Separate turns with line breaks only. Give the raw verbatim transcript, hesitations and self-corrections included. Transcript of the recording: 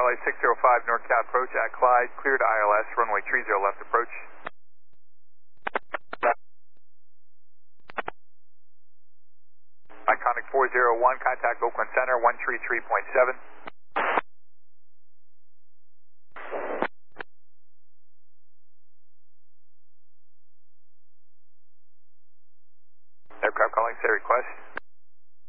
L A six zero five NorCal approach at Clyde, cleared I L S, runway three zero left approach. Iconic four zero one, contact Oakland Center, one three three point seven. Aircraft calling, say request.